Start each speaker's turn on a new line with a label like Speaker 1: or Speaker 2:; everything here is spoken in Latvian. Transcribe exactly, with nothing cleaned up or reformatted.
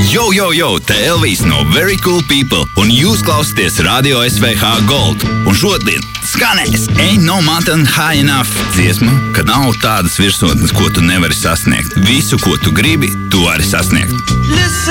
Speaker 1: Jo, jo, jo, te Elvijs no Very Cool People, un jūs klausāties Radio S V H Gold. Un šodien skanēs Ain't No Mountain High Enough dziesma, ka nav tādas virsotnes, ko tu nevari sasniegt. Visu, ko tu gribi, tu vari sasniegt.